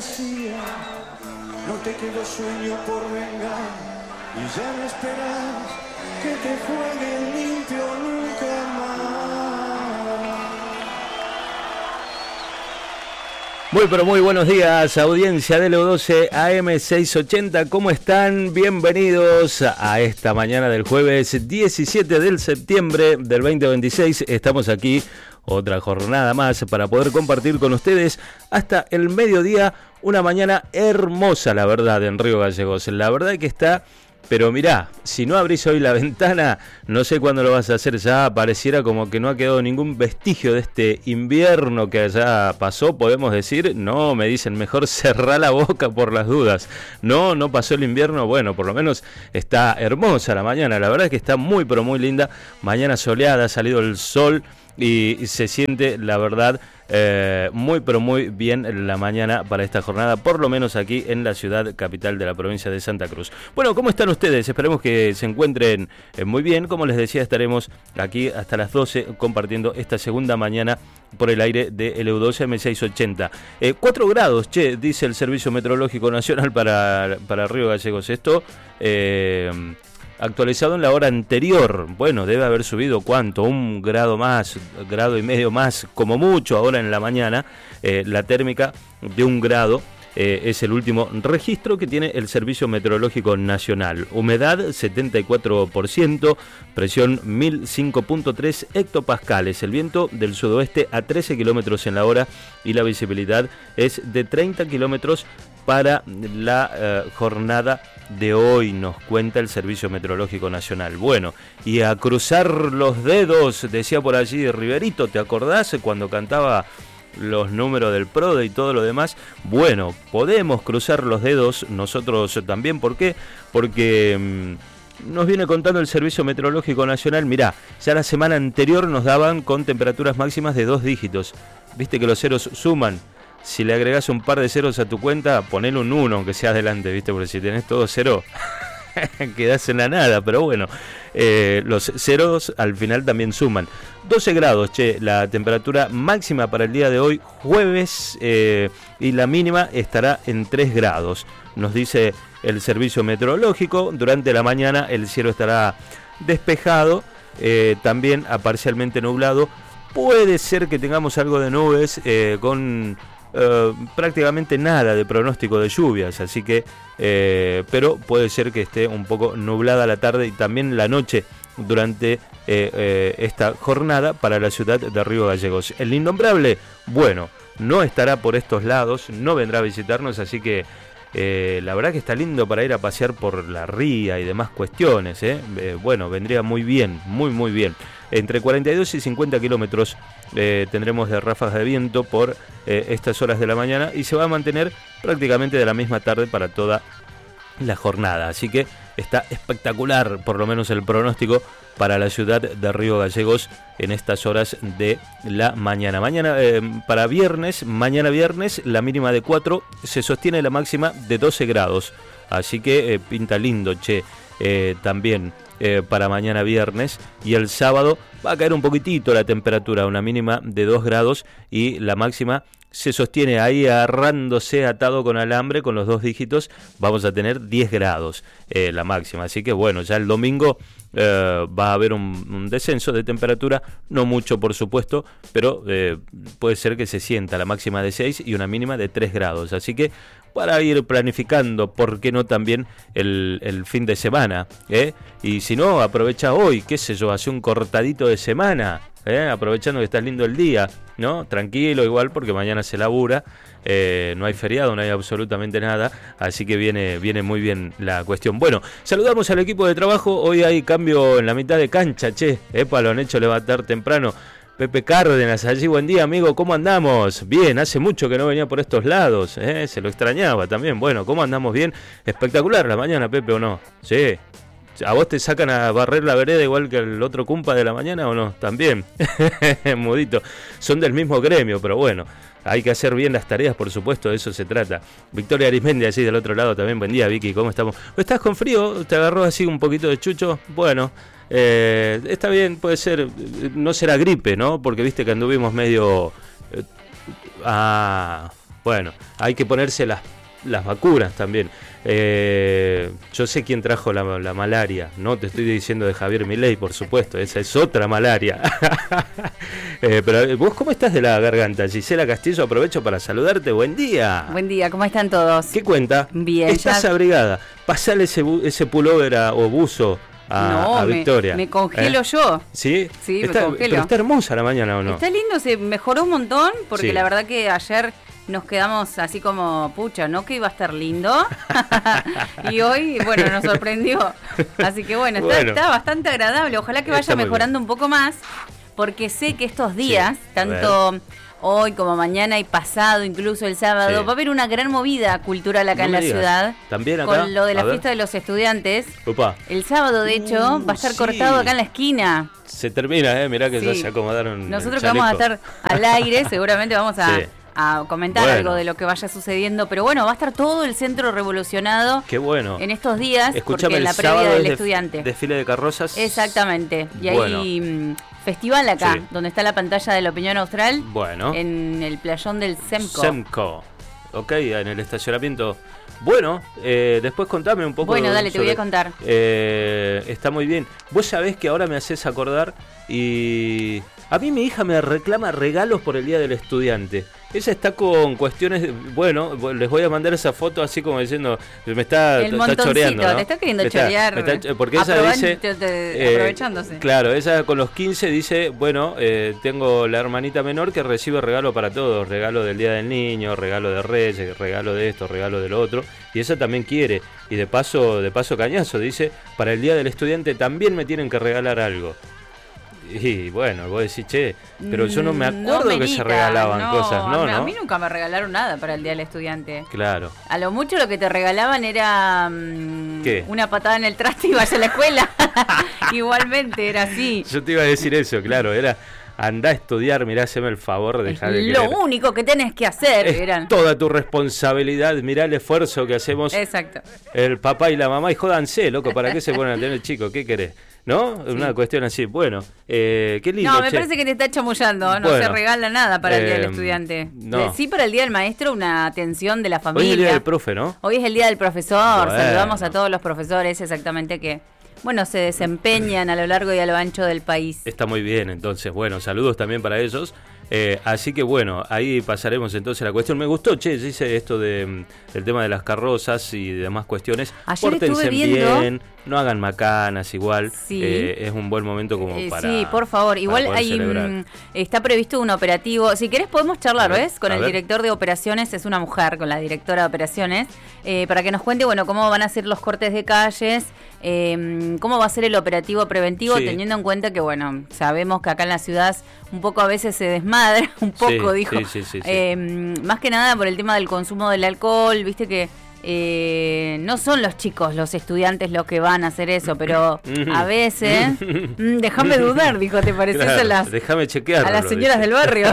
fantasía, no te quedó sueño por vengar y ya no esperas que te juegue limpio nunca más. Muy pero muy buenos días, audiencia de LU12 AM680, ¿cómo están? Bienvenidos a esta mañana del jueves 17 de septiembre del 2026. Estamos aquí otra jornada más para poder compartir con ustedes hasta el mediodía, una mañana hermosa, la verdad, en Río Gallegos. La verdad que está, pero mirá, si no abrís hoy la ventana, no sé cuándo lo vas a hacer, ya pareciera como que no ha quedado ningún vestigio de este invierno que allá pasó, podemos decir. No, me dicen, mejor cerrá la boca por las dudas. No pasó el invierno, bueno, por lo menos está hermosa la mañana, la verdad es que está muy pero muy linda, mañana soleada, ha salido el sol y se siente, la verdad, muy pero muy bien la mañana para esta jornada, por lo menos aquí en la ciudad capital de la provincia de Santa Cruz. Bueno, ¿cómo están ustedes? Esperemos que se encuentren muy bien. Como les decía, estaremos aquí hasta las 12 compartiendo esta segunda mañana por el aire de LU12 M680. 4 grados, dice el Servicio Meteorológico Nacional para Río Gallegos. Esto actualizado en la hora anterior. Bueno, debe haber subido ¿cuánto? 1 grado más, grado y medio más, como mucho ahora en la mañana. La térmica de 1 grado es el último registro que tiene el Servicio Meteorológico Nacional. Humedad 74%, presión 1005.3 hectopascales. El viento del sudoeste a 13 kilómetros en la hora y la visibilidad es de 30 kilómetros para la jornada de hoy, nos cuenta el Servicio Meteorológico Nacional. Bueno, y a cruzar los dedos, decía por allí Riverito, ¿te acordás cuando cantaba los números del PRODE y todo lo demás? Bueno, podemos cruzar los dedos nosotros también. ¿Por qué? Porque nos viene contando el Servicio Meteorológico Nacional, mirá, ya la semana anterior nos daban con temperaturas máximas de 2 dígitos. Viste que los ceros suman. Si le agregás un par de ceros a tu cuenta, ponele un 1, aunque sea adelante, ¿viste? Porque si tenés todo cero, quedás en la nada. Pero bueno, los ceros al final también suman. 12 grados, la temperatura máxima para el día de hoy, jueves, y la mínima estará en 3 grados. Nos dice el Servicio Meteorológico, durante la mañana el cielo estará despejado, también a parcialmente nublado. Puede ser que tengamos algo de nubes con prácticamente nada de pronóstico de lluvias, así que pero puede ser que esté un poco nublada la tarde y también la noche durante esta jornada para la ciudad de Río Gallegos. El innombrable, bueno, no estará por estos lados, no vendrá a visitarnos, así que la verdad que está lindo para ir a pasear por la ría y demás cuestiones, bueno, vendría muy bien, muy bien. Entre 42 y 50 kilómetros tendremos de ráfagas de viento por estas horas de la mañana y se va a mantener prácticamente de la misma tarde para toda la jornada. Así que está espectacular, por lo menos el pronóstico para la ciudad de Río Gallegos en estas horas de la mañana. Mañana para viernes, mañana viernes, la mínima de 4, se sostiene la máxima de 12 grados. Así que pinta lindo, también para mañana viernes, y el sábado va a caer un poquitito la temperatura, una mínima de 2 grados y la máxima se sostiene ahí agarrándose atado con alambre con los 2 dígitos. Vamos a tener 10 grados la máxima, así que bueno, ya el domingo va a haber un descenso de temperatura, no mucho por supuesto, pero puede ser que se sienta la máxima de 6 y una mínima de 3 grados, así que para ir planificando, ¿por qué no también el fin de semana? Y si no, aprovecha hoy, qué sé yo, hace un cortadito de semana, aprovechando que está lindo el día, ¿no? Tranquilo igual, porque mañana se labura, no hay feriado, no hay absolutamente nada, así que viene muy bien la cuestión. Bueno, saludamos al equipo de trabajo, hoy hay cambio en la mitad de cancha, lo han hecho levantar temprano. Pepe Cárdenas, allí, buen día amigo, ¿cómo andamos? Bien, hace mucho que no venía por estos lados, se lo extrañaba también. Bueno, ¿cómo andamos? Bien, espectacular la mañana, Pepe, ¿o no? Sí. ¿A vos te sacan a barrer la vereda igual que el otro cumpa de la mañana o no? También, mudito, son del mismo gremio, pero bueno, hay que hacer bien las tareas, por supuesto, de eso se trata. Victoria Arismendi, así del otro lado también, buen día Vicky, ¿cómo estamos? ¿Estás con frío? ¿Te agarró así un poquito de chucho? Bueno, está bien, puede ser, no será gripe, ¿no? Porque viste que anduvimos medio... Bueno, hay que ponerse las vacunas también. Yo sé quién trajo la malaria, no te estoy diciendo de Javier Milei, por supuesto, esa es otra malaria. Pero vos, ¿cómo estás de la garganta? Gisela Castillo, aprovecho para saludarte, buen día. Buen día, ¿cómo están todos? ¿Qué cuenta? Bien. ¿Estás abrigada? Pasale ese pullover o buzo a Victoria. Me congelo yo. ¿Sí? Sí, me congelo. Pero está hermosa la mañana, ¿o no? Está lindo, se mejoró un montón, porque Sí. la verdad que ayer nos quedamos así como, pucha, ¿no? Que iba a estar lindo. Y hoy, bueno, nos sorprendió. Así que bueno, está bastante agradable. Ojalá que vaya mejorando un poco más, porque sé que estos días, Sí. tanto hoy como mañana y pasado, incluso el sábado, Sí. va a haber una gran movida cultural acá No en me la digas. ciudad. ¿También acá? Con lo de la A ver. fiesta de los estudiantes. Opa. El sábado, de hecho, va a estar sí. cortado acá en la esquina. Se termina, mirá que ya Sí. se acomodaron. Nosotros el que vamos a chaleco. estar al aire, seguramente vamos a, Sí. a comentar Bueno. algo de lo que vaya sucediendo. Pero bueno, va a estar todo el centro revolucionado Qué bueno. en estos días, Escuchame, porque el la sábado previa del es estudiante. desfile de carrozas. Exactamente. Y Bueno. hay festival acá, Sí. donde está la pantalla de la Opinión Austral, Bueno. en el playón del SEMCO. Semco. Ok, en el estacionamiento. Bueno, después contame un poco. Bueno, dale, te voy a contar. Está muy bien. Vos sabés que ahora me haces acordar y a mí mi hija me reclama regalos por el Día del Estudiante. Ella está con cuestiones, bueno, les voy a mandar esa foto así como diciendo, me está choreando, ¿no? te está queriendo chorear. Porque ella dice, aprovechándose. claro, ella con los 15 dice, bueno, tengo la hermanita menor que recibe regalo para todos, regalo del Día del Niño, regalo de Reyes, regalo de esto, regalo de lo otro, y ella también quiere, y de paso cañazo, dice, para el Día del Estudiante también me tienen que regalar algo. Y bueno, vos decís, che, pero yo no me acuerdo que se regalaban cosas, ¿no? A mí nunca me regalaron nada para el Día del Estudiante. Claro. A lo mucho lo que te regalaban era ¿Qué? una patada en el traste y vaya a la escuela. Igualmente, era así. Yo te iba a decir eso, claro, era andá a estudiar, mirá, haceme el favor, dejá de Lo querer. único que tenés que hacer, Es eran. toda tu responsabilidad, mirá el esfuerzo que hacemos Exacto. el papá y la mamá, y jódanse, loco, ¿para qué se ponen a tener chicos? ¿Qué querés? ¿No? Sí. Una cuestión así. Bueno, qué lindo. No, me che. parece que te está chamullando, no Bueno, se regala nada para el Día del Estudiante. no. Sí, para el Día del Maestro, una atención de la Hoy familia. es el día del profe, ¿no? Hoy es el Día del Profesor, Bueno. saludamos a todos los profesores exactamente que, bueno, se desempeñan a lo largo y a lo ancho del país. Está muy bien, entonces, bueno, saludos también para ellos. Así que bueno, ahí pasaremos entonces la cuestión. Me gustó, che, dice esto del tema de las carrozas y demás cuestiones. Ayer Pórtense estuve viendo- bien, no hagan macanas igual. Sí. Es un buen momento como para. Sí, por favor. Igual poder hay celebrar. está previsto un operativo. Si querés podemos charlar, A ver, ¿ves? Con a el ver. director de operaciones, es una mujer, con la directora de operaciones, para que nos cuente, bueno, cómo van a ser los cortes de calles, cómo va a ser el operativo preventivo, Sí. teniendo en cuenta que, bueno, sabemos que acá en la ciudad un poco a veces se desmadra, un poco, Sí, dijo. sí. Más que nada por el tema del consumo del alcohol, viste que no son los chicos, los estudiantes los que van a hacer eso, pero a veces, déjame dudar, dijo, ¿te pareces Claro, déjame chequearlo. a las señoras del barrio?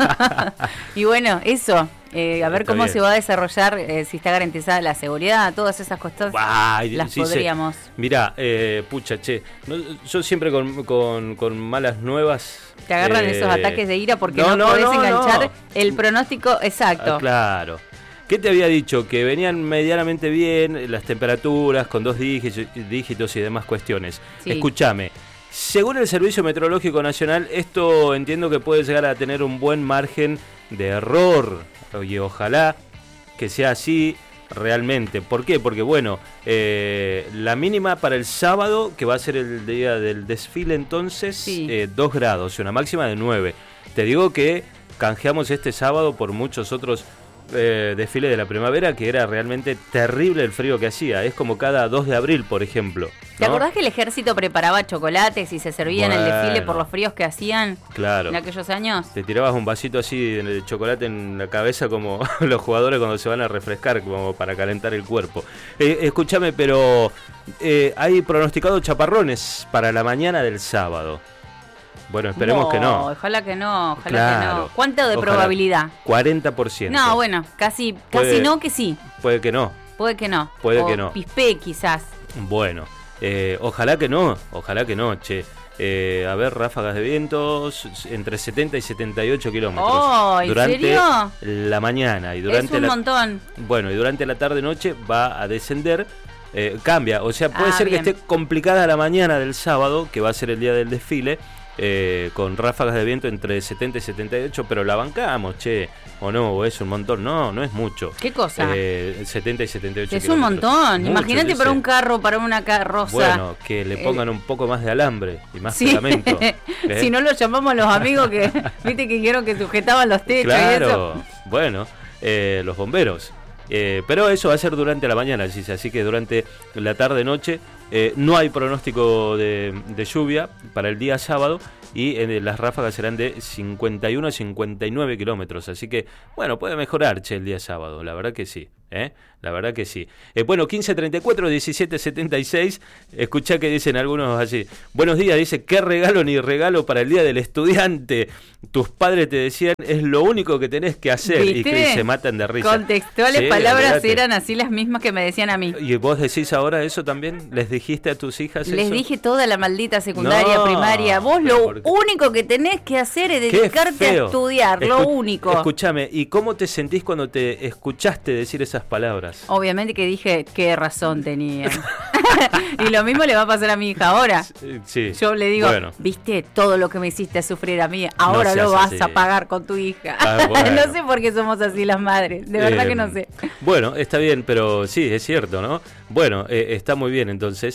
Y bueno, eso, a ver Está cómo bien. se va a desarrollar, si está garantizada la seguridad, todas esas cosas Ay, las sí, podríamos. Mirá, pucha, che, yo siempre con malas nuevas. Te agarran esos ataques de ira porque no, no podés no, enganchar no. el pronóstico exacto. Ah, claro. ¿Qué te había dicho? Que venían medianamente bien las temperaturas con 2 dígitos y demás cuestiones. Sí. Escúchame, según el Servicio Meteorológico Nacional, esto entiendo que puede llegar a tener un buen margen de error. Y ojalá que sea así realmente. ¿Por qué? Porque bueno, la mínima para el sábado, que va a ser el día del desfile entonces, Sí. 2 grados y una máxima de 9. Te digo que canjeamos este sábado por muchos otros desfile de la primavera, que era realmente terrible el frío que hacía. Es como cada 2 de abril, por ejemplo. ¿Te ¿no? acordás que el ejército preparaba chocolates y se servía en el desfile Bueno. por los fríos que hacían Claro. en aquellos años? Te tirabas un vasito así de chocolate en la cabeza como los jugadores cuando se van a refrescar, como para calentar el cuerpo. Escúchame, pero hay pronosticados chaparrones para la mañana del sábado. Bueno, esperemos que no. Ojalá que no, ojalá que Claro. no. ¿Cuánto de Ojalá. probabilidad? 40%. No, bueno, casi Puede- no que sí. Puede que no. Puede que no. Puede O que no. Pispé quizás. Bueno, ojalá que no, che. a ver, ráfagas de vientos entre 70 y 78 kilómetros. Oh, ¿en durante serio? la mañana. Y durante es un montón. Bueno, y durante la tarde-noche va a descender. Cambia, o sea, puede ser bien. que esté complicada la mañana del sábado, que va a ser el día del desfile, con ráfagas de viento entre 70 y 78, pero la bancamos, che, o no, o es un montón, no es mucho. ¿Qué cosa? 70 y 78 es un montón, mucho, imagínate para un carro, para una carroza. Bueno, que le pongan un poco más de alambre y más pegamento. Si no lo llamamos los amigos que, viste que dijeron que sujetaban los techos. Claro, y eso. Bueno, los bomberos. Pero eso va a ser durante la mañana, así que durante la tarde-noche no hay pronóstico de lluvia para el día sábado y las ráfagas serán de 51 a 59 kilómetros, así que bueno, puede mejorar el día sábado, la verdad que sí. La verdad que sí. Bueno, 1534 1776. Escuchá que dicen algunos así. Buenos días, dice, qué regalo ni regalo para el día del estudiante. Tus padres te decían, es lo único que tenés que hacer. ¿Viste? Y que se matan de risa. Contextuales, palabras eran así las mismas que me decían a mí. ¿Y vos decís ahora eso también? ¿Les dijiste a tus hijas eso? Les dije toda la maldita secundaria, primaria. Vos lo único que tenés que hacer es dedicarte a estudiar, lo único. Escúchame, ¿y cómo te sentís cuando te escuchaste decir esas palabras? Obviamente que dije, qué razón tenía. Y lo mismo le va a pasar a mi hija ahora. Sí. Yo le digo, viste todo lo que me hiciste sufrir a mí, ahora lo vas a pagar con tu hija. Bueno. No sé por qué somos así las madres, de verdad que no sé. Bueno, está bien, pero sí, es cierto, ¿no? Bueno, está muy bien, entonces,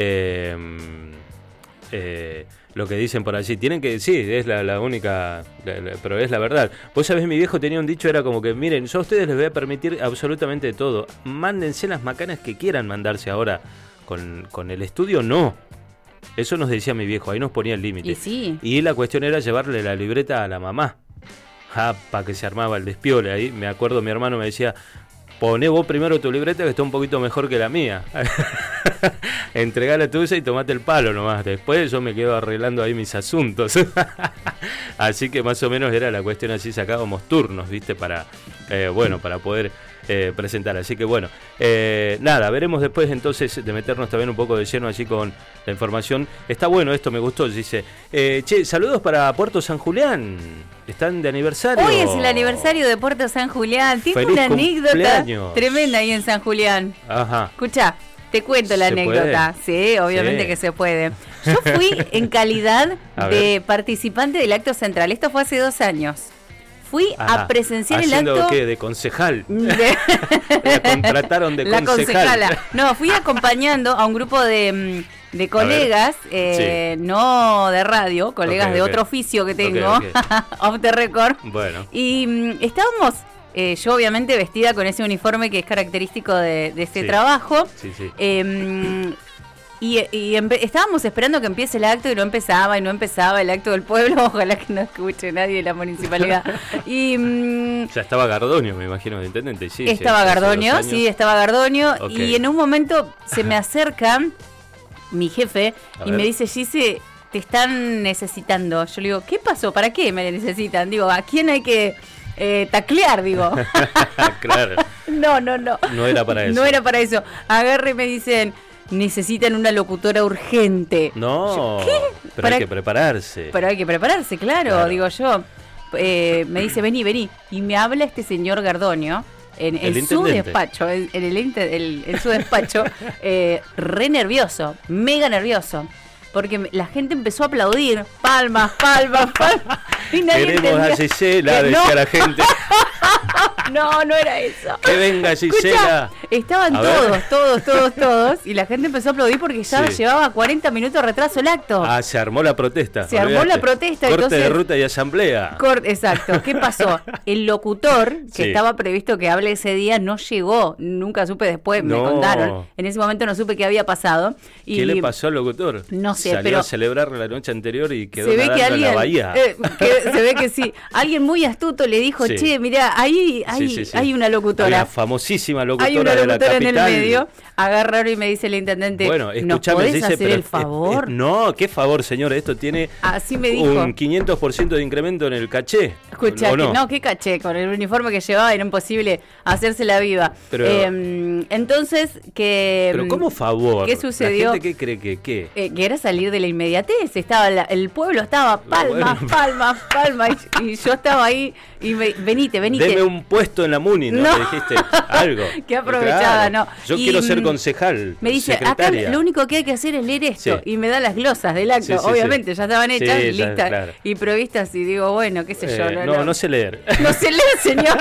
lo que dicen por allí, tienen que, sí, es la única, pero es la verdad. Vos sabés, mi viejo tenía un dicho, era como que, miren, yo a ustedes les voy a permitir absolutamente todo, mándense las macanas que quieran mandarse ahora, con el estudio no. Eso nos decía mi viejo, ahí nos ponía el límite. Y sí. Y la cuestión era llevarle la libreta a la mamá. Para que se armaba el despiole. Ahí me acuerdo, mi hermano me decía, poné vos primero tu libreta que está un poquito mejor que la mía. Entregá la tuya y tomate el palo nomás. Después yo me quedo arreglando ahí mis asuntos. Así que más o menos era la cuestión así, sacábamos turnos, ¿viste? Para poder presentar. Así que bueno, nada, veremos después entonces de meternos también un poco de lleno allí con la información. Está bueno esto, me gustó, dice. Saludos para Puerto San Julián. Están de aniversario. Hoy es el aniversario de Puerto San Julián. Tiene una anécdota tremenda ahí en San Julián. Ajá. Escucha, te cuento la anécdota. ¿Puede? Sí, obviamente que se puede. Yo fui en calidad de participante del acto central. Esto fue hace 2 años. Fui a presenciar el acto. ¿Qué? ¿De concejal? La contrataron de concejal. La concejala. No, fui acompañando a un grupo de colegas, no de radio, colegas de otro oficio que tengo, off the record. Bueno. Y estábamos, yo obviamente vestida con ese uniforme que es característico de ese trabajo. Sí. Y estábamos esperando que empiece el acto y no empezaba el acto del pueblo. Ojalá que no escuche nadie de la municipalidad. Y ya estaba Gardonio, me imagino, de intendente. Sí, estaba Gardonio, estaba Gardonio. Okay. Y en un momento se me acerca mi jefe y me dice, Gise, te están necesitando. Yo le digo, ¿qué pasó? ¿Para qué me necesitan? Digo, ¿a quién hay que taclear? Digo. Claro. No. No era para eso. No era para eso. Agarre y me dicen, necesitan una locutora urgente. No, ¿qué? Pero hay que prepararse. Pero hay que prepararse, claro. Digo yo. Me dice, vení. Y me habla este señor Gardonio en su despacho, en su despacho, re nervioso, mega nervioso. Porque la gente empezó a aplaudir, palmas. Y nadie queremos a Gisela, decía la gente. No era eso. Que venga Gisela. Estaban todos. Y la gente empezó a aplaudir porque ya llevaba 40 minutos de retraso el acto. Se armó la protesta. Corte entonces, de ruta y asamblea. Exacto. ¿Qué pasó? El locutor, que estaba previsto que hable ese día, no llegó. Nunca supe después, me contaron. En ese momento no supe qué había pasado. ¿Qué le pasó al locutor? No sé, salió a celebrar la noche anterior y quedó nadando en la bahía. Se ve que sí. Alguien muy astuto le dijo, che, mirá, ahí hay una locutora. La famosísima locutora hay una locutora de la capital. En el medio, agarraron y me dice el intendente, bueno, ¿nos podés hacer el favor? No, ¿qué favor, señor? Esto tiene así me dijo. Un 500% de incremento en el caché. Escuchá, no, ¿qué caché? Con el uniforme que llevaba era imposible hacerse la viva. Pero, entonces, ¿pero cómo favor? ¿Qué sucedió? ¿La gente qué cree que qué? Que era salir de la inmediatez. El pueblo estaba palmas, y yo estaba ahí y venite. Deme un puesto en la MUNI, ¿no? ¿Te dijiste algo? Qué aprovechada, claro, no. Yo quiero ser concejal. Me dice, secretaria. acá lo único que hay que hacer es leer esto. Sí. Y me da las glosas del acto. Obviamente, ya estaban hechas, listas claro. y provistas. Y digo, bueno, qué sé yo. No sé leer. No sé leer, señor.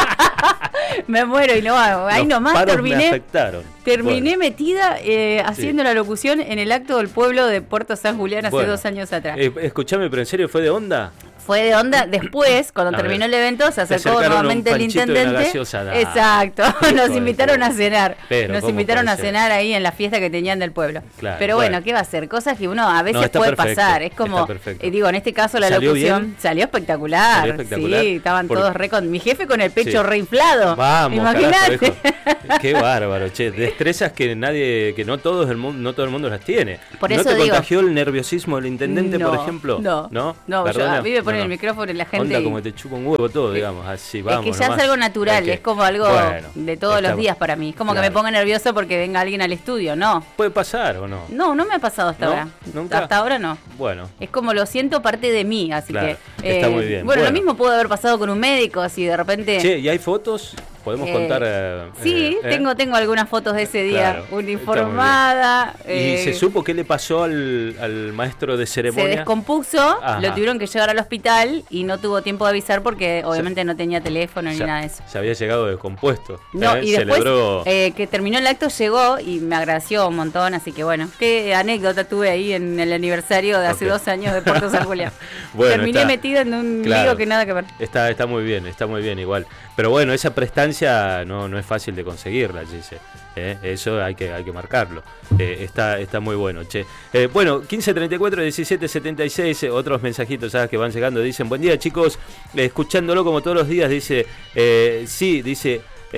Me muero y no hago. Ahí nomás terminé metida haciendo la locución en el acto del pueblo de Puerto San Julián hace 2 años atrás. Escuchame, pero en serio, ¿fue de onda? Fue de onda. Después, cuando terminó el evento, se acercó nuevamente el intendente. Exacto. Nos invitaron a cenar. Nos invitaron a cenar ahí en la fiesta que tenían del pueblo. Claro, pero bueno, ¿qué va a hacer? Cosas que uno a veces puede pasar. Es como, digo, en este caso la locución salió espectacular. Sí, estaban todos mi jefe con el pecho reinflado. Vamos, imagínate. Qué bárbaro, che. Destrezas que no todo el mundo las tiene. Por ¿No eso te contagió el nerviosismo del intendente, por ejemplo? No, a mí me ponen el micrófono y la gente. Onda como te chupa un huevo todo, digamos, así, vamos. Es que ya es algo natural, es como algo de todos los días para mí. Es como que me ponga nervioso porque venga alguien al estudio, ¿no? ¿Puede pasar o no? No me ha pasado hasta ahora. ¿Nunca? Hasta ahora no. Bueno. Es como lo siento parte de mí, así que. Está muy bien. Bueno, lo mismo pudo haber pasado con un médico, así de repente. Che, ¿y hay fotos? ¿Podemos contar? Sí, tengo algunas fotos de ese día, uniformada. ¿Y se supo qué le pasó al maestro de ceremonia? Se descompuso, lo tuvieron que llevar al hospital y no tuvo tiempo de avisar porque obviamente no tenía teléfono ni nada de eso. Se había llegado descompuesto. No, y después que terminó el acto llegó y me agradeció un montón, así que bueno, qué anécdota tuve ahí en el aniversario de hace 2 años de Puerto San Julián. Terminé metida en un lío que nada que ver. Está muy bien igual. Pero bueno, esa prestancia no es fácil de conseguirla, Gise. Eso hay que marcarlo. Está muy bueno, che. Bueno, 1534 1776, otros mensajitos que van llegando. Dicen, buen día, chicos. Escuchándolo como todos los días, dice, dice,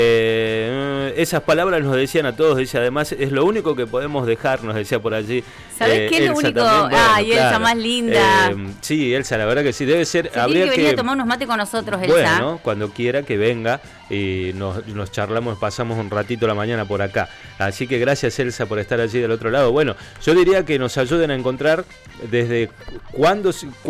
esas palabras nos decían a todos, dice, además es lo único que podemos dejar, nos decía por allí. ¿Sabés qué es lo único? Y Elsa más linda. Sí, Elsa, la verdad que sí, debe ser. Habría que venir a tomar unos mates con nosotros, Elsa. Bueno, cuando quiera que venga y nos charlamos, pasamos un ratito la mañana por acá. Así que gracias, Elsa, por estar allí del otro lado. Bueno, yo diría que nos ayuden a encontrar desde cuándo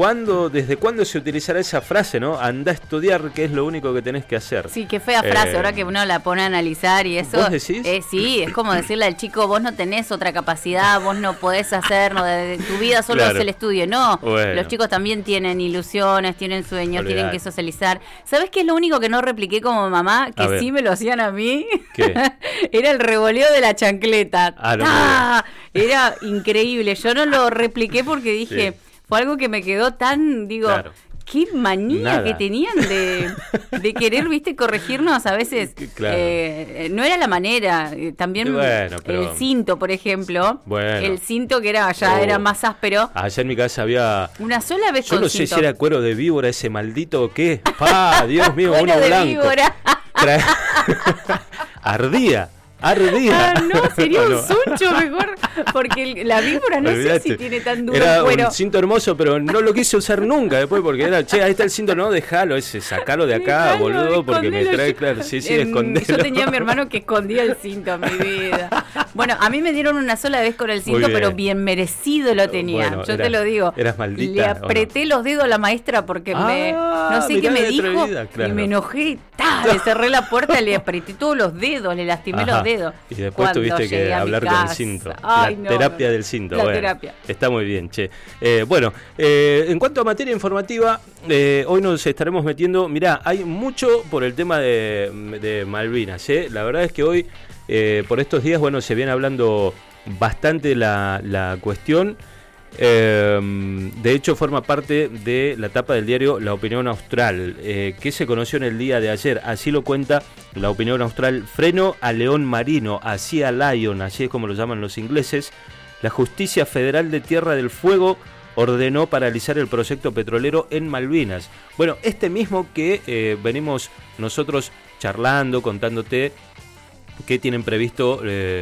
se utilizará esa frase, ¿no? Anda a estudiar, que es lo único que tenés que hacer. Sí, qué fea frase, ahora que uno la pone a analizar y eso. ¿Vos decís? Sí, es como decirle al chico, vos no tenés otra capacidad, vos no podés hacer, de tu vida solo es el estudio. No, los chicos también tienen ilusiones, tienen sueños, tienen que socializar. ¿Sabés qué es lo único que no repliqué como mamá? Que sí me lo hacían a mí. ¿Qué? Era el revoleo de la chancleta. Era increíble. Yo no lo repliqué porque dije, fue algo que me quedó tan, qué manía que tenían de querer, corregirnos a veces. No era la manera. También el cinto, por ejemplo. El cinto que era más áspero. Allá en mi casa había una sola vez yo no sé si era cuero de víbora ese maldito o qué. Dios mío, uno blanco. Ardía. No, sería un suncho mejor, porque la víbora no sé si tiene tan duro era cuero. Un cinto hermoso, pero no lo quise usar nunca después, porque era, ahí está el cinto, no, déjalo, sacalo de acá, boludo, porque me trae, escondelo. Yo tenía a mi hermano que escondía el cinto a mi vida. Bueno, a mí me dieron una sola vez con el cinto, pero bien merecido lo tenía, yo te lo digo. Eras maldita. Le apreté los dedos a la maestra porque no sé qué me dijo, y me enojé, le cerré la puerta, le apreté todos los dedos, le lastimé los dedos. Y después tuviste que hablar con el cinto. Terapia del cinto. Terapia. Está muy bien, che. Bueno, en cuanto a materia informativa, hoy nos estaremos metiendo. Mirá, hay mucho por el tema de Malvinas. La verdad es que hoy, por estos días, se viene hablando bastante la cuestión. De hecho forma parte de la tapa del diario La Opinión Austral, que se conoció en el día de ayer. Así lo cuenta La Opinión Austral: freno a león marino, así a lion, así es como lo llaman los ingleses. La Justicia Federal de Tierra del Fuego ordenó paralizar el proyecto petrolero en Malvinas. Bueno, este mismo que venimos nosotros charlando, contándote que tienen previsto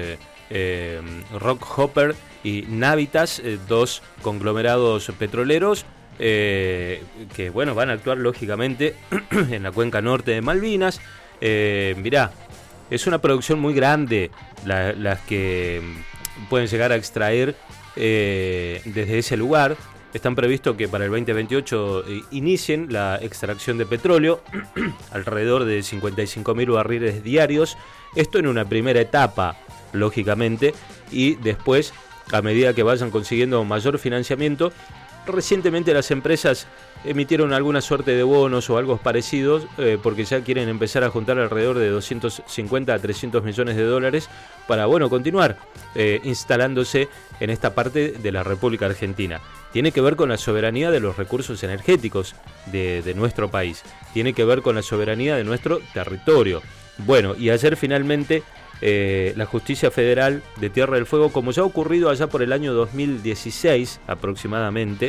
Rockhopper y Navitas, dos conglomerados petroleros que bueno, van a actuar lógicamente en la cuenca norte de Malvinas. Mirá, es una producción muy grande las que pueden llegar a extraer desde ese lugar. Están previsto que para el 2028 inicien la extracción de petróleo, alrededor de 55.000 barriles diarios. Esto en una primera etapa, lógicamente, y después, a medida que vayan consiguiendo mayor financiamiento. Recientemente las empresas emitieron alguna suerte de bonos o algo parecidos porque ya quieren empezar a juntar alrededor de 250 a 300 millones de dólares para, bueno, continuar instalándose en esta parte de la República Argentina. Tiene que ver con la soberanía de los recursos energéticos de nuestro país. Tiene que ver con la soberanía de nuestro territorio. Bueno, y ayer finalmente la Justicia Federal de Tierra del Fuego, como ya ha ocurrido allá por el año 2016 aproximadamente,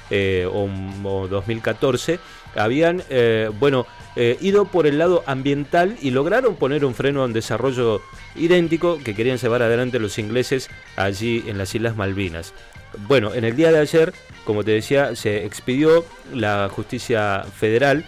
o 2014, habían ido por el lado ambiental y lograron poner un freno a un desarrollo idéntico que querían llevar adelante los ingleses allí en las Islas Malvinas. Bueno, en el día de ayer, como te decía, se expidió la Justicia Federal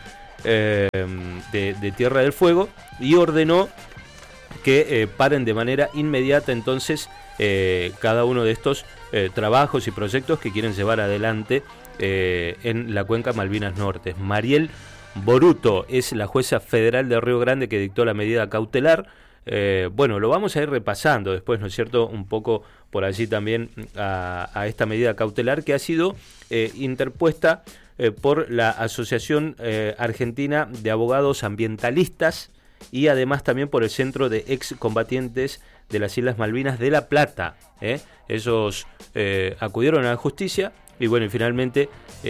de Tierra del Fuego y ordenó que paren de manera inmediata entonces cada uno de estos trabajos y proyectos que quieren llevar adelante en la cuenca Malvinas Norte. Mariel Boruto es la jueza federal de Río Grande que dictó la medida cautelar. Bueno, lo vamos a ir repasando después, ¿no es cierto?, un poco por allí también a esta medida cautelar que ha sido interpuesta por la Asociación Argentina de Abogados Ambientalistas y además también por el Centro de Excombatientes de las Islas Malvinas de La Plata. Ellos acudieron a la justicia y bueno, y finalmente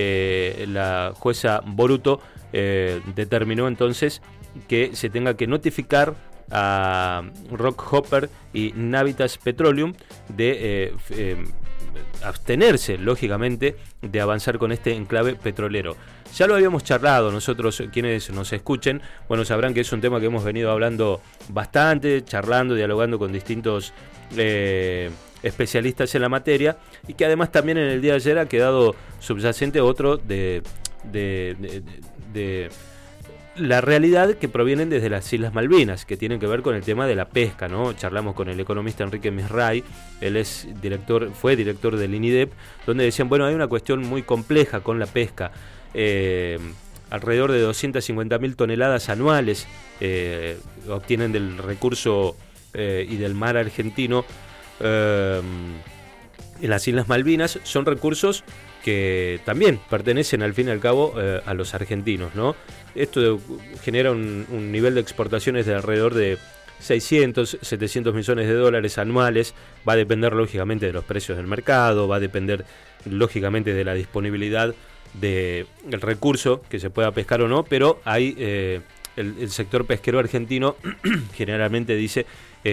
la jueza Boruto determinó entonces que se tenga que notificar a Rockhopper y Navitas Petroleum de abstenerse, lógicamente, de avanzar con este enclave petrolero. Ya lo habíamos charlado nosotros, quienes nos escuchen, bueno, sabrán que es un tema que hemos venido hablando bastante, charlando, dialogando con distintos especialistas en la materia, y que además también en el día de ayer ha quedado subyacente otro de la realidad que provienen desde las Islas Malvinas, que tienen que ver con el tema de la pesca, ¿no? Charlamos con el economista Enrique Misray, él fue director del INIDEP, donde decían, bueno, hay una cuestión muy compleja con la pesca. Alrededor de 250.000 toneladas anuales obtienen del recurso y del mar argentino en las Islas Malvinas. Son recursos que también pertenecen al fin y al cabo a los argentinos, ¿no? Esto genera un nivel de exportaciones de alrededor de 600, 700 millones de dólares anuales. Va a depender lógicamente de los precios del mercado, va a depender lógicamente de la disponibilidad del recurso que se pueda pescar o no, pero hay el sector pesquero argentino generalmente dice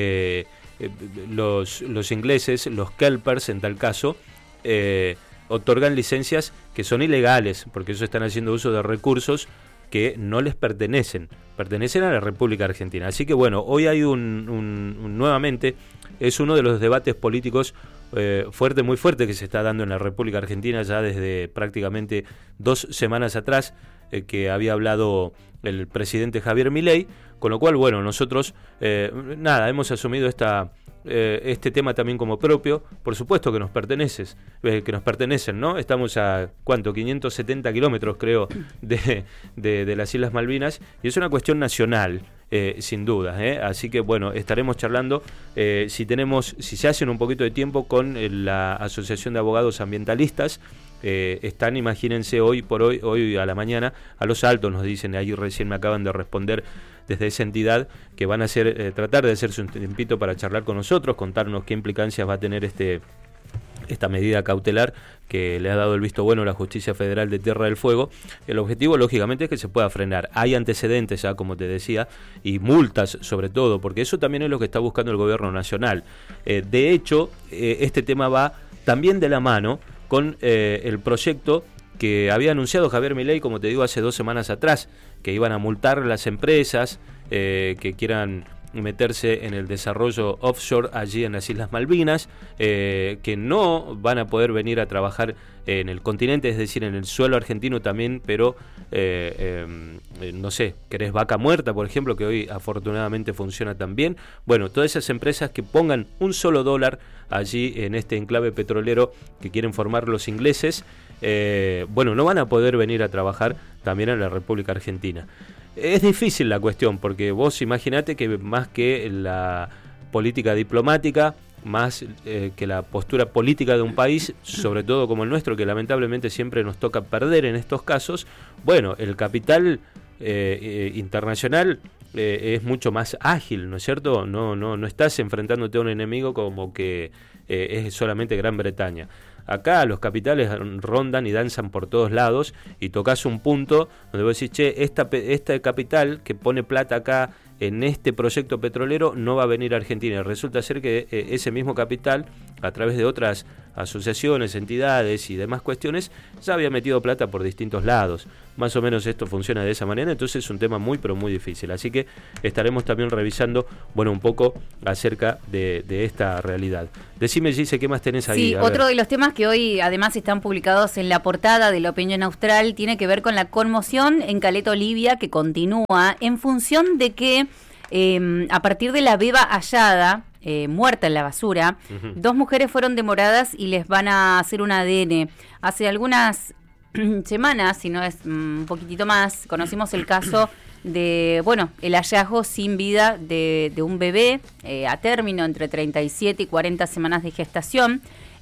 los ingleses, los kelpers en tal caso, otorgan licencias que son ilegales, porque ellos están haciendo uso de recursos que no les pertenecen a la República Argentina. Así que bueno, hoy hay nuevamente, es uno de los debates políticos muy fuerte que se está dando en la República Argentina ya desde prácticamente 2 semanas atrás, que había hablado el presidente Javier Milei, con lo cual, bueno, nosotros hemos asumido este tema también como propio. Por supuesto que nos pertenecen, ¿no? Estamos a, ¿cuánto? 570 kilómetros, creo, de las Islas Malvinas, y es una cuestión nacional, sin duda, así que, bueno, estaremos charlando, si se hacen un poquito de tiempo, con la Asociación de Abogados Ambientalistas. Están, imagínense, hoy a la mañana, a los altos, nos dicen, ahí recién me acaban de responder desde esa entidad, que van a tratar de hacerse un tiempito para charlar con nosotros, contarnos qué implicancias va a tener esta medida cautelar que le ha dado el visto bueno a la Justicia Federal de Tierra del Fuego. El objetivo, lógicamente, es que se pueda frenar. Hay antecedentes ya, como te decía, y multas sobre todo, porque eso también es lo que está buscando el gobierno nacional. De hecho, este tema va también de la mano con el proyecto que había anunciado Javier Milei, como te digo, hace 2 semanas atrás, que iban a multar las empresas que quieran meterse en el desarrollo offshore allí en las Islas Malvinas, que no van a poder venir a trabajar en el continente, es decir, en el suelo argentino también, pero no sé, ¿querés vaca muerta, por ejemplo, que hoy afortunadamente funciona también? Bueno, todas esas empresas que pongan un solo dólar allí en este enclave petrolero que quieren formar los ingleses, bueno, no van a poder venir a trabajar también en la República Argentina. Es difícil la cuestión, porque vos imaginate que más que la política diplomática, más que la postura política de un país, sobre todo como el nuestro, que lamentablemente siempre nos toca perder en estos casos, bueno, el capital internacional es mucho más ágil, ¿no es cierto? No estás enfrentándote a un enemigo como que es solamente Gran Bretaña. Acá los capitales rondan y danzan por todos lados, y tocas un punto donde vos decís, che, esta capital que pone plata acá en este proyecto petrolero no va a venir a Argentina. Y resulta ser que ese mismo capital, a través de otras asociaciones, entidades y demás cuestiones, ya había metido plata por distintos lados. Más o menos esto funciona de esa manera, entonces es un tema muy pero muy difícil. Así que estaremos también revisando, bueno, un poco acerca de esta realidad. Decime, Gise, ¿qué más tenés ahí? Sí, otro de los temas que hoy además están publicados en la portada de La Opinión Austral tiene que ver con la conmoción en Caleta Olivia, que continúa en función de que a partir de la beba hallada, muerta en la basura, dos mujeres fueron demoradas y les van a hacer un ADN. Hace algunas semanas, si no es un poquitito más, conocimos el caso de, bueno, el hallazgo sin vida de un bebé a término entre 37 y 40 semanas de gestación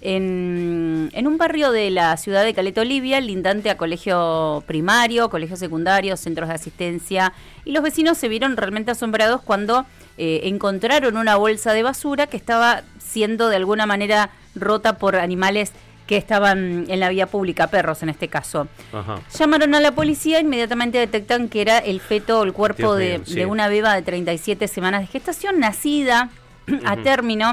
en un barrio de la ciudad de Caleta Olivia, lindante a colegio primario, colegio secundario, centros de asistencia, y los vecinos se vieron realmente asombrados cuando encontraron una bolsa de basura que estaba siendo de alguna manera rota por animales que estaban en la vía pública, perros en este caso. Ajá. Llamaron a la policía, inmediatamente detectan que era el feto o el cuerpo de una beba de 37 semanas de gestación, nacida a término,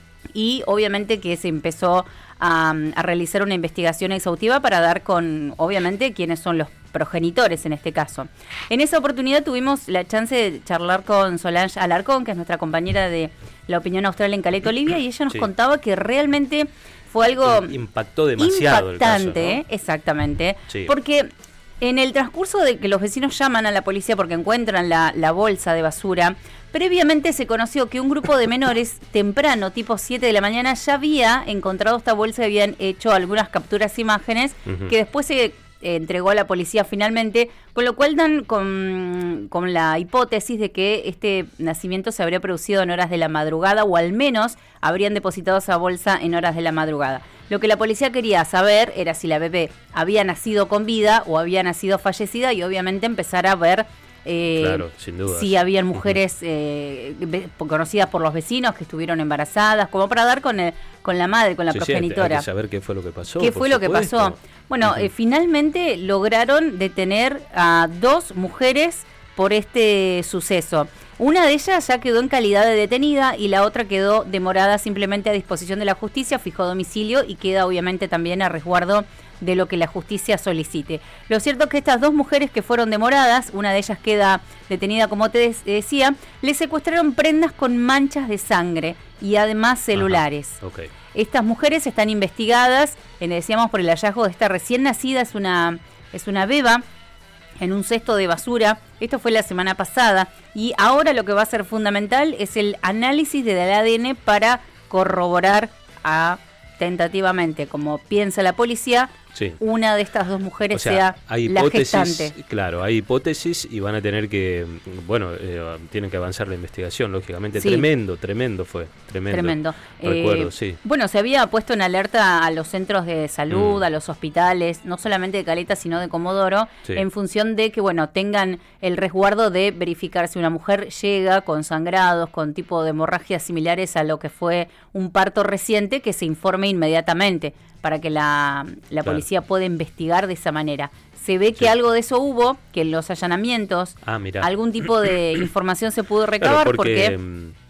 y obviamente que se empezó a realizar una investigación exhaustiva para dar con, obviamente, quiénes son los progenitores en este caso. En esa oportunidad tuvimos la chance de charlar con Solange Alarcón, que es nuestra compañera de La Opinión Austral en Caleta Olivia, y ella nos contaba que realmente fue algo impactó demasiado impactante, el caso, ¿no? Exactamente, porque en el transcurso de que los vecinos llaman a la policía porque encuentran la bolsa de basura, previamente se conoció que un grupo de menores temprano, tipo 7 de la mañana, ya había encontrado esta bolsa y habían hecho algunas capturas e imágenes que después se entregó a la policía finalmente, con lo cual dan con la hipótesis de que este nacimiento se habría producido en horas de la madrugada, o al menos habrían depositado esa bolsa en horas de la madrugada. Lo que la policía quería saber era si la bebé había nacido con vida o había nacido fallecida, y obviamente empezar a ver claro, sin duda, si habían mujeres conocidas por los vecinos que estuvieron embarazadas, como para dar con la madre, con la progenitora. Hay que saber qué fue lo que pasó. ¿Qué fue lo que pasó? Bueno, finalmente lograron detener a 2 mujeres por este suceso. Una de ellas ya quedó en calidad de detenida y la otra quedó demorada simplemente a disposición de la justicia, fijó domicilio y queda obviamente también a resguardo de lo que la justicia solicite. Lo cierto es que estas 2 mujeres que fueron demoradas, una de ellas queda detenida, como te decía, le secuestraron prendas con manchas de sangre y además celulares. Okay. Estas mujeres están investigadas, decíamos, por el hallazgo de esta recién nacida, es una beba en un cesto de basura. Esto fue la semana pasada, y ahora lo que va a ser fundamental es el análisis del ADN para corroborar tentativamente, como piensa la policía, una de estas 2 mujeres sea la gestante. Claro, hay hipótesis y van a tener que, bueno, tienen que avanzar la investigación, lógicamente. Sí. Tremendo fue. Recuerdo, Bueno, se había puesto en alerta a los centros de salud, a los hospitales, no solamente de Caleta, sino de Comodoro, en función de que, bueno, tengan el resguardo de verificar si una mujer llega con sangrados, con tipo de hemorragias similares a lo que fue un parto reciente, que se informe inmediatamente, para que la policía pueda investigar de esa manera. Se ve que algo de eso hubo, que en los allanamientos algún tipo de información se pudo recabar, claro, porque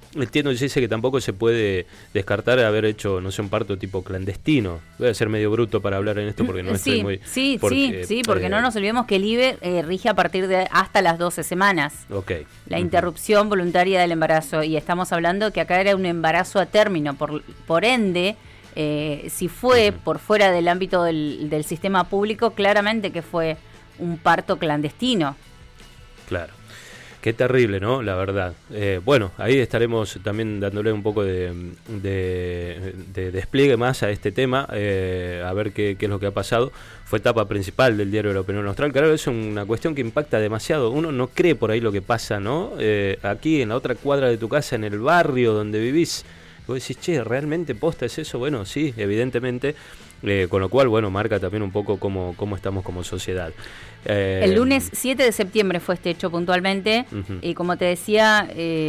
entiendo, dice que tampoco se puede descartar haber hecho, no sé, un parto tipo clandestino. Voy a ser medio bruto para hablar en esto porque no estoy muy... Sí, porque no nos olvidemos que el IVE rige a partir de hasta las 12 semanas. Okay. La interrupción voluntaria del embarazo, y estamos hablando que acá era un embarazo a término, por ende, si fue por fuera del ámbito del sistema público, claramente que fue un parto clandestino. Claro. Qué terrible, ¿no? La verdad. Bueno, ahí estaremos también dándole un poco de despliegue más a este tema, a ver qué es lo que ha pasado. Fue etapa principal del diario La Opinión Austral. Claro, es una cuestión que impacta demasiado. Uno no cree por ahí lo que pasa, ¿no? Aquí, en la otra cuadra de tu casa, en el barrio donde vivís, vos decís, che, ¿realmente posta es eso? Bueno, sí, evidentemente. Con lo cual, bueno, marca también un poco cómo estamos como sociedad. El lunes 7 de septiembre fue este hecho puntualmente, y como te decía,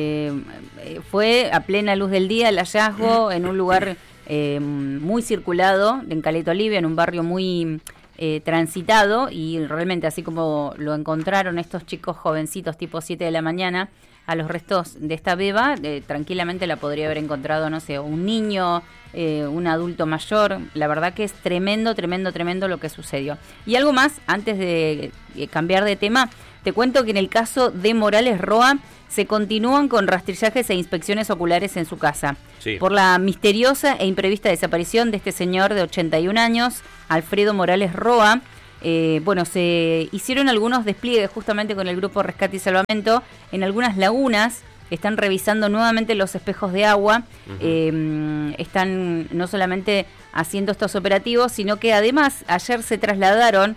fue a plena luz del día el hallazgo en un lugar muy circulado, en Caleta Olivia, en un barrio muy transitado, y realmente así como lo encontraron estos chicos jovencitos tipo 7 de la mañana, a los restos de esta beba, tranquilamente la podría haber encontrado, no sé, un niño, un adulto mayor. La verdad que es tremendo lo que sucedió. Y algo más, antes de cambiar de tema, te cuento que en el caso de Morales Roa se continúan con rastrillajes e inspecciones oculares en su casa. Sí. Por la misteriosa e imprevista desaparición de este señor de 81 años, Alfredo Morales Roa. Bueno, se hicieron algunos despliegues justamente con el grupo Rescate y Salvamento en algunas lagunas. Están revisando nuevamente los espejos de agua. Están no solamente haciendo estos operativos, sino que además ayer se trasladaron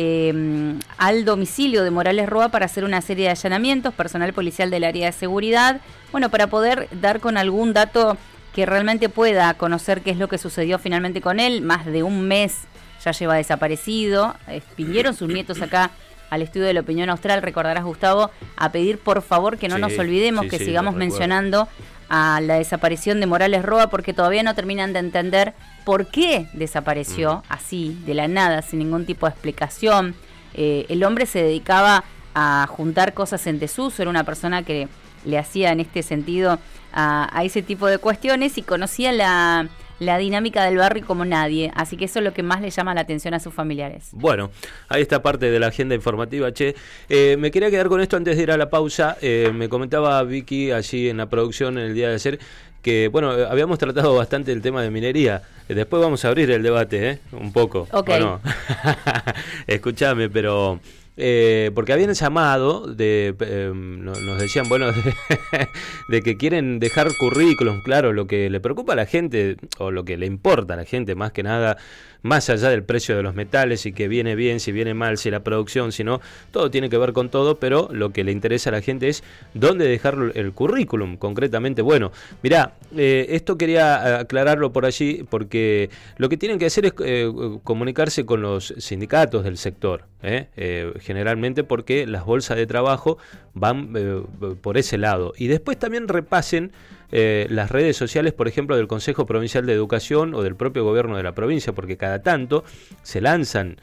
al domicilio de Morales Roa para hacer una serie de allanamientos, personal policial del área de seguridad, bueno, para poder dar con algún dato que realmente pueda conocer qué es lo que sucedió finalmente con él. Más de un mes ya lleva desaparecido. Vinieron sus nietos acá al estudio de La Opinión Austral, recordarás, Gustavo, a pedir por favor que no nos olvidemos, que sigamos mencionando a la desaparición de Morales Roa, porque todavía no terminan de entender por qué desapareció así, de la nada, sin ningún tipo de explicación. El hombre se dedicaba a juntar cosas en desuso, era una persona que le hacía en este sentido a ese tipo de cuestiones, y conocía la dinámica del barrio como nadie, así que eso es lo que más le llama la atención a sus familiares. Bueno, ahí está parte de la agenda informativa, che. Me quería quedar con esto antes de ir a la pausa. Me comentaba Vicky allí en la producción en el día de ayer que, bueno, habíamos tratado bastante el tema de minería. Después vamos a abrir el debate, un poco. Ok. Bueno, escúchame, pero... porque habían llamado nos decían, bueno, de que quieren dejar currículum. Claro, lo que le preocupa a la gente, o lo que le importa a la gente más que nada, más allá del precio de los metales, y que viene bien, si viene mal, si la producción, si no, todo tiene que ver con todo, pero lo que le interesa a la gente es dónde dejar el currículum, concretamente. Bueno, mirá, esto quería aclararlo por allí, porque lo que tienen que hacer es comunicarse con los sindicatos del sector, generalmente porque las bolsas de trabajo van por ese lado. Y después también repasen las redes sociales, por ejemplo, del Consejo Provincial de Educación o del propio gobierno de la provincia, porque cada tanto se lanzan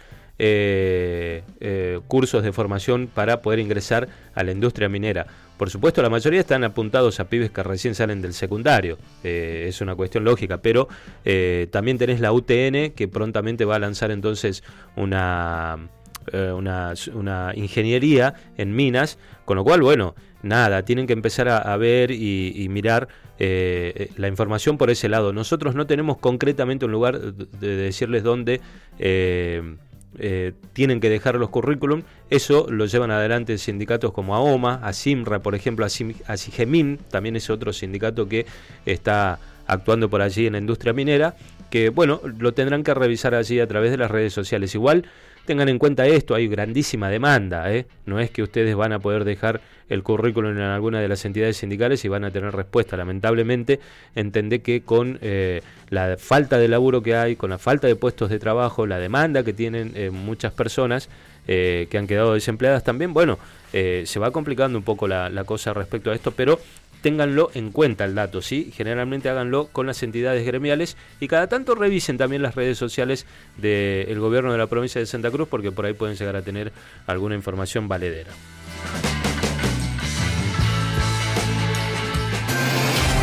cursos de formación para poder ingresar a la industria minera. Por supuesto, la mayoría están apuntados a pibes que recién salen del secundario, es una cuestión lógica, pero también tenés la UTN, que prontamente va a lanzar entonces una ingeniería en minas, con lo cual, bueno, nada, tienen que empezar a ver y mirar la información por ese lado. Nosotros no tenemos concretamente un lugar de decirles dónde tienen que dejar los currículum. Eso lo llevan adelante sindicatos como AOMA, ASIMRA, por ejemplo, ASIGEMIN, también es otro sindicato que está actuando por allí en la industria minera, que, bueno, lo tendrán que revisar allí a través de las redes sociales. Igual, tengan en cuenta esto, hay grandísima demanda, no es que ustedes van a poder dejar el currículum en alguna de las entidades sindicales y van a tener respuesta. Lamentablemente, entendé que con la falta de laburo que hay, con la falta de puestos de trabajo, la demanda que tienen muchas personas que han quedado desempleadas también, bueno, se va complicando un poco la cosa respecto a esto, pero ténganlo en cuenta el dato, ¿sí? Generalmente háganlo con las entidades gremiales y cada tanto revisen también las redes sociales del gobierno de la provincia de Santa Cruz, porque por ahí pueden llegar a tener alguna información valedera.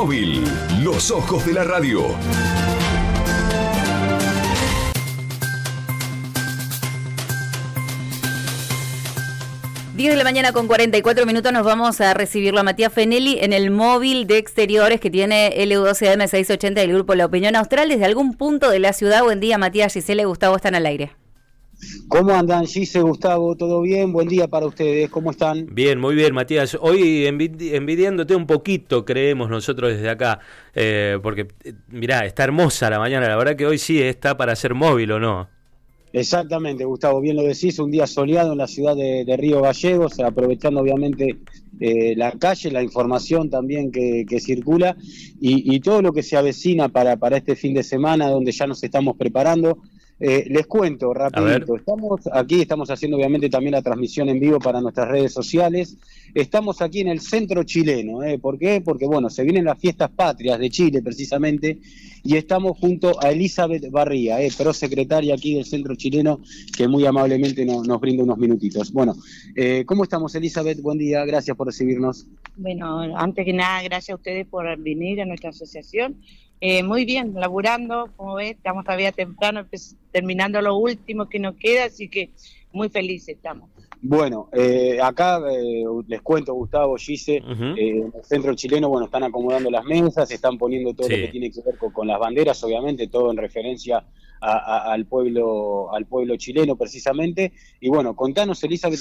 Móvil, los ojos de la radio. De la mañana con 44 minutos nos vamos a recibirlo a Matías Fenelli en el móvil de exteriores que tiene LU12AM 680 del grupo La Opinión Austral desde algún punto de la ciudad. Buen día, Matías. Gisela y Gustavo están al aire. ¿Cómo andan, Gise, Gustavo? ¿Todo bien? Buen día para ustedes. ¿Cómo están? Bien, muy bien, Matías. Hoy envidiándote un poquito, creemos nosotros desde acá, porque mirá, está hermosa la mañana. La verdad que hoy sí está para hacer móvil, ¿o no? Exactamente, Gustavo, bien lo decís, un día soleado en la ciudad de Río Gallegos, aprovechando obviamente la calle, la información también que circula y todo lo que se avecina para este fin de semana, donde ya nos estamos preparando. Les cuento rapidito, estamos haciendo obviamente también la transmisión en vivo para nuestras redes sociales. Estamos aquí en el centro chileno, ¿por qué? Porque bueno, se vienen las fiestas patrias de Chile precisamente, y estamos junto a Elizabeth Barría, prosecretaria aquí del centro chileno, que muy amablemente nos brinda unos minutitos. Bueno, ¿cómo estamos, Elizabeth? Buen día, gracias por recibirnos. Bueno, antes que nada, gracias a ustedes por venir a nuestra asociación. Muy bien, laburando, como ves, estamos todavía temprano, terminando lo último que nos queda, así que muy felices estamos. Bueno, acá les cuento, Gustavo, Gise, en el centro chileno, bueno, están acomodando las mesas, están poniendo todo lo que tiene que ver con las banderas, obviamente, todo en referencia al pueblo chileno precisamente. Y bueno, contanos, Elizabeth,